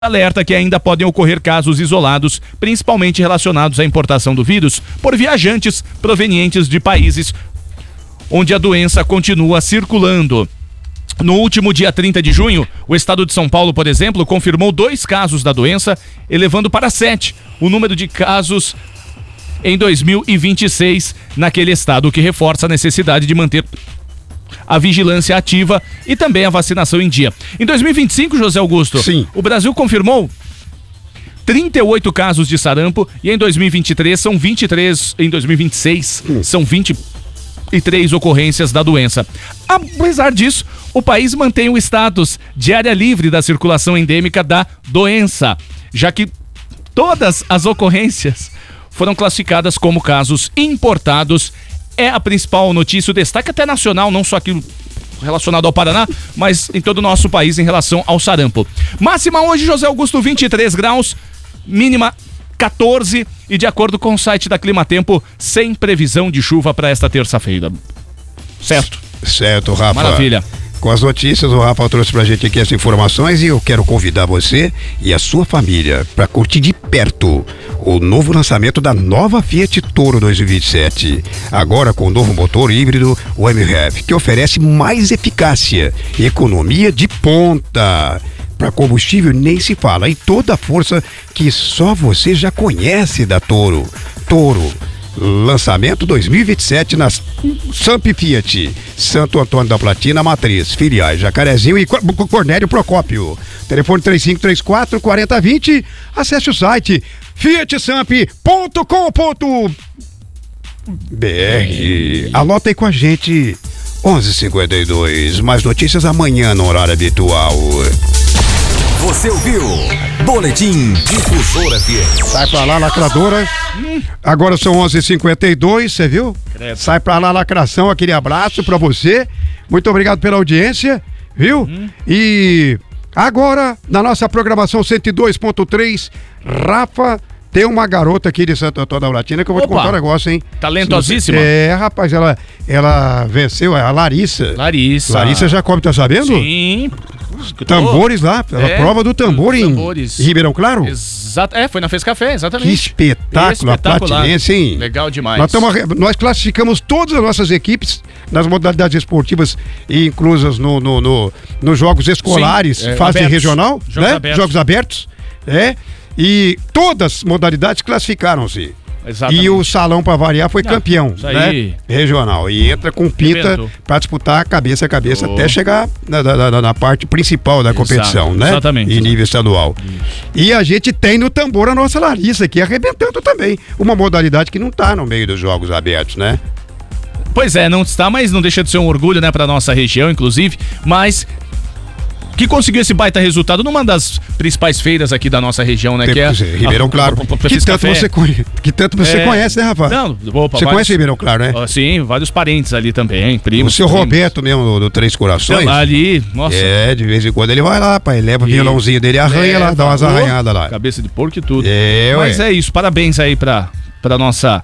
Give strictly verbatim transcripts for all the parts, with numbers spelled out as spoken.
alerta que ainda podem ocorrer casos isolados, principalmente relacionados à importação do vírus por viajantes provenientes de países onde a doença continua circulando. No último dia trinta de junho, o estado de São Paulo, por exemplo, confirmou dois casos da doença, elevando para sete o número de casos em dois mil e vinte e seis naquele estado, o que reforça a necessidade de manter a vigilância ativa e também a vacinação em dia. Em dois mil e vinte e cinco, José Augusto, Sim. o Brasil confirmou trinta e oito casos de sarampo e em dois mil e vinte e três são vinte e três, em dois mil e vinte e seis hum. são vinte e três ocorrências da doença. Apesar disso, o país mantém o status de área livre da circulação endêmica da doença, já que todas as ocorrências foram classificadas como casos importados. É a principal notícia, o destaque até nacional, não só aquilo relacionado ao Paraná, mas em todo o nosso país em relação ao sarampo. Máxima hoje, José Augusto, vinte e três graus, mínima quatorze, e de acordo com o site da Climatempo, sem previsão de chuva para esta terça-feira. Certo? Certo, Rafa. Maravilha. Com as notícias, o Rafa trouxe pra gente aqui as informações e eu quero convidar você e a sua família para curtir de perto o novo lançamento da nova Fiat Toro dois mil e vinte e sete. Agora com o novo motor híbrido, o M R E V, que oferece mais eficácia e economia de ponta. Para combustível nem se fala, e toda a força que só você já conhece da Toro. Toro. Lançamento dois mil e vinte e sete nas Samp Fiat, Santo Antônio da Platina, Matriz, filiais Jacarezinho e Cornélio Procópio. Telefone três cinco três quatro, quatro zero dois zero. Acesse o site fiat samp ponto com ponto b r. Anota aí com a gente, onze e cinquenta e dois. Mais notícias amanhã no horário habitual. Você ouviu? Boletim Difusora F M. Sai pra lá, lacradora. Hum. Agora são onze e cinquenta e dois, você viu? Credo. Sai pra lá, lacração, aquele abraço pra você. Muito obrigado pela audiência, viu? Hum. E agora, na nossa programação cento e dois ponto três, Rafa, tem uma garota aqui de Santo Antônio da Platina que eu vou Opa. te contar um negócio, hein? Talentosíssima? É, rapaz, ela, ela venceu, a Larissa. Larissa. Larissa Jacob, tá sabendo? Sim. Tambores lá, é, a prova do tambor em, em Ribeirão Claro? Exato, é, foi na Fez Café, exatamente. Que espetáculo, a platinense, hein? Legal demais. Nós, tamo, nós classificamos todas as nossas equipes nas modalidades esportivas e inclusas nos no, no, no jogos escolares, Sim, é, fase abertos, regional, jogos, né? abertos. jogos abertos, é, e todas as modalidades classificaram-se. Exatamente. E o Salão, para variar, foi Não, campeão, né? Regional. E entra com pinta para disputar cabeça a cabeça oh. até chegar na, na, na parte principal da competição, Exato. né? Exatamente. Em nível estadual. Isso. E a gente tem no tambor a nossa Larissa aqui, arrebentando também. Uma modalidade que não tá no meio dos jogos abertos, né? Pois é, não está, mas não deixa de ser um orgulho, né, para nossa região, inclusive. Mas que conseguiu esse baita resultado numa das principais feiras aqui da nossa região, né? Tem, que é Ribeirão Claro. A, a, a, a, que, tanto você conhece, que tanto você é, conhece, né, rapaz? Não, opa, você vários, conhece Ribeirão Claro, né? Uh, sim, vários parentes ali também, primos. O seu primos. Roberto mesmo, do, do Três Corações. Então, ali, nossa. É, de vez em quando ele vai lá, pai, leva o violãozinho dele, arranha lá, dá umas arranhadas lá. Cabeça de porco e tudo. É, Mas ué. é isso, parabéns aí pra, pra nossa...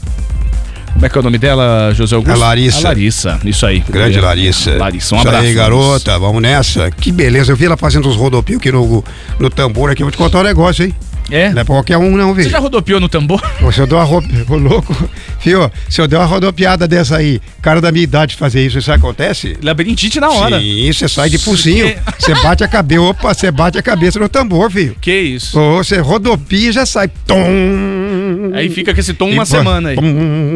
Como é que é o nome dela, José Augusto? A Larissa. A Larissa, isso aí. Grande Larissa. Larissa, um isso abraço. Aí, garota, vamos nessa. Que beleza, eu vi ela fazendo os rodopios aqui no, no tambor aqui, eu vou te contar um negócio, hein? É? Não é pra qualquer um não, viu? Você já rodopiou no tambor? Se eu dou uma rodopiada, louco, fio, se eu der uma rodopiada dessa aí, cara da minha idade fazer isso, isso acontece? Labirintite na hora. Sim, você sai de focinho, você bate a cabeça, opa, você bate a cabeça no tambor, filho. Que isso? Ou você rodopia e já sai, tom. Aí fica com esse tom uma e, semana aí.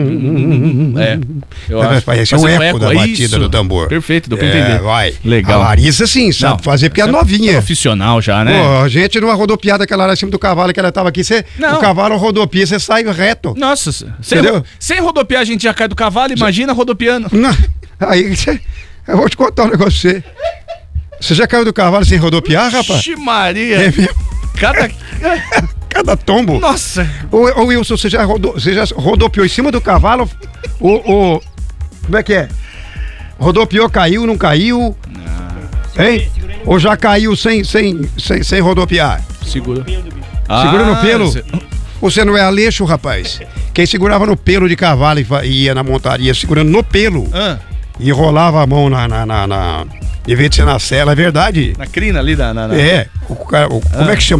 Hum, é, eu acho. Parece um eco, eco da batida isso. do tambor. Perfeito, deu pra é, entender. Vai. Legal. A Larissa sim, sabe não, fazer, porque é novinha. Profissional já, né? Pô, a gente numa rodopiada que ela era em cima do cavalo, que ela tava aqui, você, o cavalo rodopia, você sai reto. Nossa, sem, ro sem rodopiar a gente já cai do cavalo, imagina rodopiando. Não, aí, cê, eu vou te contar um negócio pra você. Você já caiu do cavalo sem rodopiar, rapaz? Ixi, Maria. É mesmo? Cada... Cada tombo. Nossa. Ô, ô Wilson, você já, rodou, você já rodopiou em cima do cavalo? O, o, como é que é? Rodopiou, caiu, não caiu? Não. Hein? Ou já caiu sem, sem, sem, sem rodopiar? Segura. Ah, segura no pelo? Cê... Você não é Aleixo, rapaz? Quem segurava no pelo de cavalo e ia na montaria segurando no pelo ah. e rolava a mão na, na, na, na, Em vez de ser na cela, é verdade. Na crina ali da... Na, na... É, o cara, o- como é que chama?